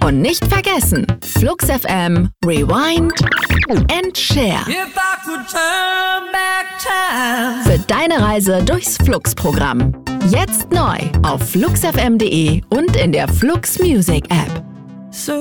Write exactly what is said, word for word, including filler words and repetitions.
Und nicht vergessen, Flux F M, Rewind and Share. Für deine Reise durchs Flux-Programm. Jetzt neu auf flux f m punkt de und in der Flux Music App.